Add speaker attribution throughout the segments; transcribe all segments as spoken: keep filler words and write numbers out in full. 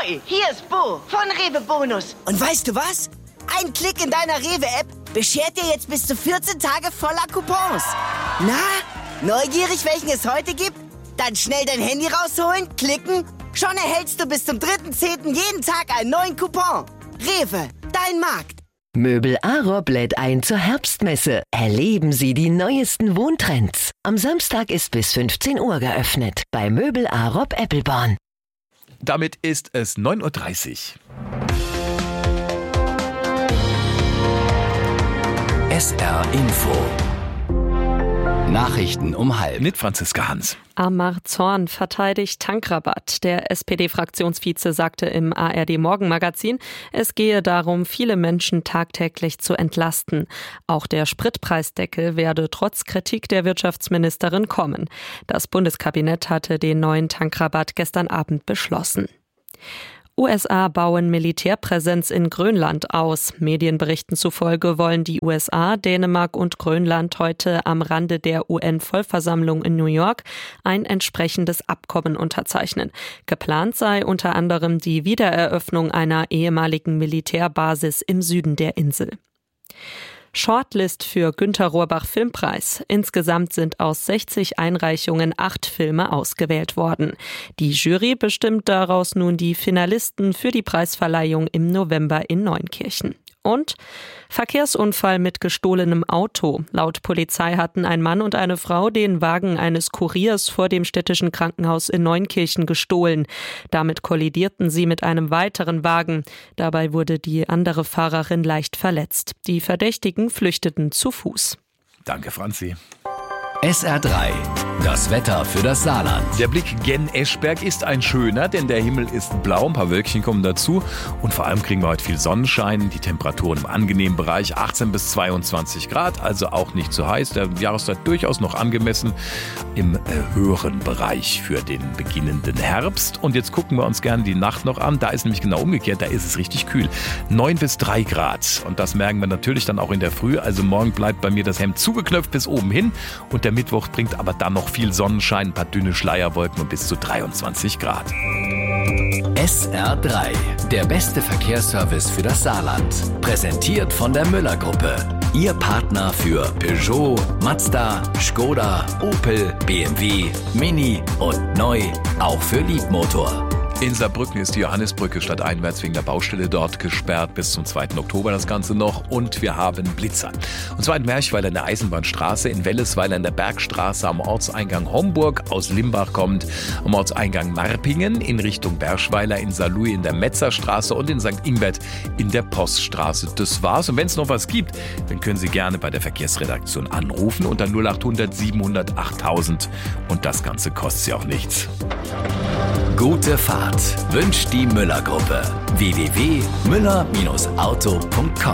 Speaker 1: Ahoi, hier ist Bo von Rewe Bonus.
Speaker 2: Und weißt du was? Ein Klick in deiner Rewe-App beschert dir jetzt bis zu vierzehn Tage voller Coupons. Na, neugierig, welchen es heute gibt? Dann schnell dein Handy rausholen, klicken. Schon erhältst du bis zum dritten zehnten jeden Tag einen neuen Coupon. Rewe, dein Markt.
Speaker 3: Möbel Arob lädt ein zur Herbstmesse. Erleben Sie die neuesten Wohntrends. Am Samstag ist bis fünfzehn Uhr geöffnet bei Möbel Arob Eppelborn.
Speaker 4: Damit ist es neun Uhr dreißig.
Speaker 5: S R Info. Nachrichten um halb.
Speaker 4: Mit Franziska Hans.
Speaker 6: Amar Zorn verteidigt Tankrabatt. Der S P D-Fraktionsvize sagte im A R D-Morgenmagazin, es gehe darum, viele Menschen tagtäglich zu entlasten. Auch der Spritpreisdeckel werde trotz Kritik der Wirtschaftsministerin kommen. Das Bundeskabinett hatte den neuen Tankrabatt gestern Abend beschlossen. U S A bauen Militärpräsenz in Grönland aus. Medienberichten zufolge wollen die U S A, Dänemark und Grönland heute am Rande der U N-Vollversammlung in New York ein entsprechendes Abkommen unterzeichnen. Geplant sei unter anderem die Wiedereröffnung einer ehemaligen Militärbasis im Süden der Insel. Shortlist für Günter Rohrbach Filmpreis. Insgesamt sind aus sechzig Einreichungen acht Filme ausgewählt worden. Die Jury bestimmt daraus nun die Finalisten für die Preisverleihung im November in Neunkirchen. Und Verkehrsunfall mit gestohlenem Auto. Laut Polizei hatten ein Mann und eine Frau den Wagen eines Kuriers vor dem städtischen Krankenhaus in Neunkirchen gestohlen. Damit kollidierten sie mit einem weiteren Wagen. Dabei wurde die andere Fahrerin leicht verletzt. Die Verdächtigen flüchteten zu Fuß.
Speaker 4: Danke, Franzi.
Speaker 5: S R drei. Das Wetter für das Saarland.
Speaker 4: Der Blick gen Eschberg ist ein schöner, denn der Himmel ist blau, ein paar Wölkchen kommen dazu und vor allem kriegen wir heute viel Sonnenschein, die Temperaturen im angenehmen Bereich achtzehn bis zweiundzwanzig Grad, also auch nicht zu heiß, der Jahreszeit durchaus noch angemessen im äh, höheren Bereich für den beginnenden Herbst. Und jetzt gucken wir uns gerne die Nacht noch an, da ist nämlich genau umgekehrt, da ist es richtig kühl, neun bis drei Grad und das merken wir natürlich dann auch in der Früh, also morgen bleibt bei mir das Hemd zugeknöpft bis oben hin und der Mittwoch bringt aber dann noch viel Sonnenschein, ein paar dünne Schleierwolken und bis zu dreiundzwanzig Grad.
Speaker 5: S R drei, der beste Verkehrsservice für das Saarland. Präsentiert von der Müller-Gruppe. Ihr Partner für Peugeot, Mazda, Skoda, Opel, B M W, Mini und neu auch für Liebmotor.
Speaker 4: In Saarbrücken ist die Johannisbrücke stadteinwärts wegen der Baustelle dort gesperrt bis zum zweiten Oktober das Ganze noch und wir haben Blitzer. Und zwar in Merchweiler in der Eisenbahnstraße, in Wellesweiler in der Bergstraße am Ortseingang Homburg, aus Limbach kommt am Ortseingang Marpingen, in Richtung Berschweiler in Saarlouis in der Metzerstraße und in Sankt Ingbert in der Poststraße. Das war's und wenn es noch was gibt, dann können Sie gerne bei der Verkehrsredaktion anrufen unter null achthundert siebenhundert achttausend und das Ganze kostet Sie auch nichts.
Speaker 5: Gute Fahrt wünscht die Müller-Gruppe. w w w punkt müller auto punkt com.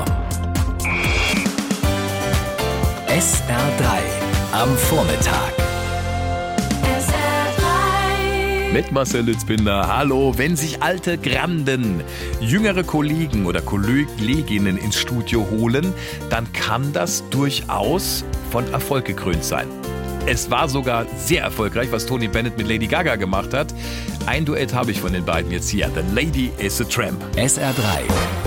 Speaker 5: S R drei am Vormittag.
Speaker 7: S R drei.
Speaker 4: Mit Marcel Lützbinder. Hallo, wenn sich alte Granden jüngere Kollegen oder Kolleginnen ins Studio holen, dann kann das durchaus von Erfolg gekrönt sein. Es war sogar sehr erfolgreich, was Tony Bennett mit Lady Gaga gemacht hat. Ein Duett habe ich von den beiden jetzt hier. The Lady is a Tramp.
Speaker 5: S R drei.